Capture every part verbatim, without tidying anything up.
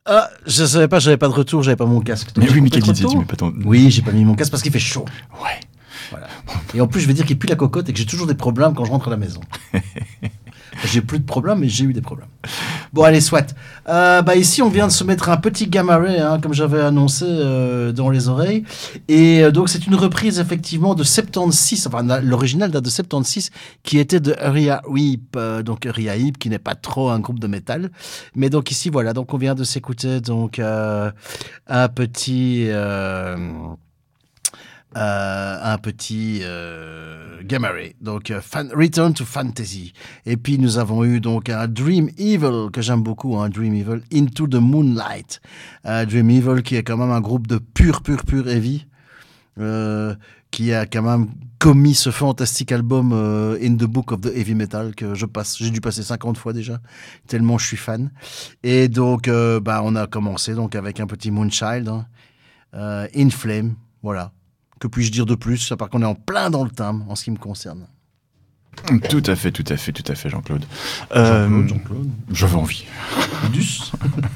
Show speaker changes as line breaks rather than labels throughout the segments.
Ah, je savais pas, j'avais pas de retour, j'avais pas mon casque.
Mais oui, mais quelle
trop
idée,
tôt.
tu mets pas ton...
Oui, j'ai pas mis mon casque parce qu'il fait chaud.
Ouais.
Voilà. Et en plus, je vais dire qu'il pue la cocotte et que j'ai toujours des problèmes quand je rentre à la maison. J'ai plus de problèmes, mais j'ai eu des problèmes. Bon, allez, soit. Euh, bah, ici, on vient de se mettre un petit Gamma Ray, hein, comme j'avais annoncé, euh, dans les oreilles. Et euh, donc, c'est une reprise, effectivement, de soixante-seize. Enfin, la- l'original date de soixante-seize, qui était de Uriah Heep. Euh, donc, Uriah Heep, qui n'est pas trop un groupe de métal. Mais donc, ici, voilà. Donc, on vient de s'écouter, donc, euh, un petit... Euh, euh, un petit euh, Gamma Ray, donc euh, fan, Return to Fantasy. Et puis nous avons eu donc un Dream Evil que j'aime beaucoup, un Dream Evil, Into the Moonlight. Euh, Dream Evil qui est quand même un groupe de pur, pur, pur heavy, euh, qui a quand même commis ce fantastique album euh, In the Book of the Heavy Metal que je passe, j'ai dû passer cinquante fois déjà, tellement je suis fan. Et donc, euh, bah, on a commencé donc avec un petit Moonchild, hein, euh, In Flame, voilà. Que puis-je dire de plus, à part qu'on est en plein dans le thème, en ce qui me concerne.
Tout à fait, tout à fait, tout à fait, Jean-Claude.
Jean-Claude,
Euh,
Jean-Claude.
J'avais envie.
Dus.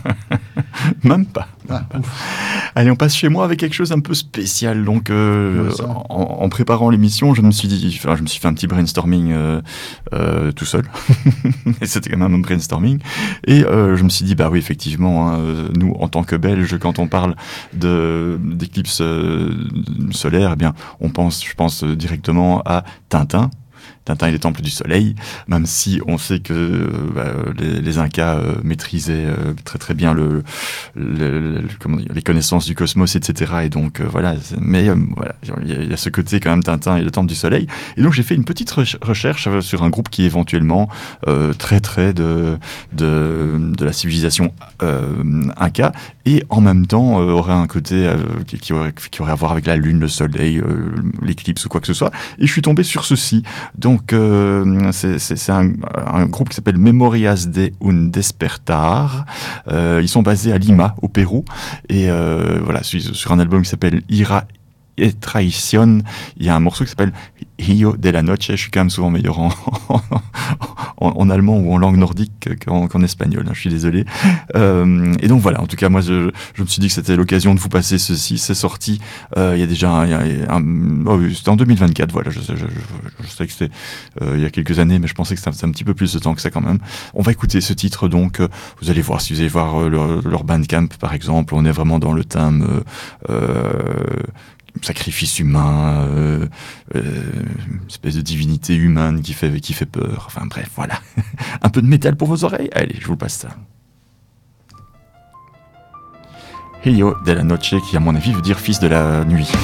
Même pas.
Ah,
Allez, on passe chez moi avec quelque chose un peu spécial. Donc, euh,
Ouais, ça.
en, en préparant l'émission, je me suis dit, enfin, je me suis fait un petit brainstorming euh, euh, tout seul. Et c'était quand même un brainstorming. Et euh, je me suis dit, bah oui, effectivement, hein, nous, en tant que Belges, quand on parle de d'éclipse euh, solaire, eh bien, on pense, je pense directement à Tintin. Tintin et les Temples du Soleil, même si on sait que euh, bah, les, les Incas euh, maîtrisaient euh, très très bien le, le, le comment dire, les connaissances du cosmos, et cetera. Et donc euh, voilà, mais euh, voilà, il y, a, il y a ce côté quand même Tintin et le Temple du Soleil. Et donc j'ai fait une petite re- recherche sur un groupe qui éventuellement euh, traiterait de, de de la civilisation euh, Inca et en même temps euh, aurait un côté euh, qui, qui aurait qui aurait à voir avec la lune, le soleil, euh, l'éclipse ou quoi que ce soit. Et je suis tombé sur ceci. Donc, euh, c'est, c'est, c'est un, un groupe qui s'appelle Memorias de un Despertar. Euh, ils sont basés à Lima, au Pérou. Et euh, voilà, sur, sur un album qui s'appelle Ira et Traición, il y a un morceau qui s'appelle Rio de la Noche. Je suis quand même souvent meilleur en, en, en allemand ou en langue nordique qu'en, qu'en espagnol, hein, je suis désolé. Euh, et donc voilà, en tout cas, moi, je, je me suis dit que c'était l'occasion de vous passer ceci. C'est sorti euh, il y a déjà un, un, un oh, c'était en deux mille vingt-quatre, voilà, je sais, je, je, je sais que c'était euh, il y a quelques années, mais je pensais que c'était un petit peu plus de temps que ça quand même. On va écouter ce titre, donc, euh, vous allez voir, si vous allez voir euh, leur, leur Bandcamp, par exemple, on est vraiment dans le thème... Euh, euh, sacrifice humain, euh, euh, une espèce de divinité humaine qui fait, qui fait peur. Enfin bref, voilà. Un peu de métal pour vos oreilles. Allez, je vous passe ça. Rio de la Noche, qui à mon avis veut dire fils de la nuit.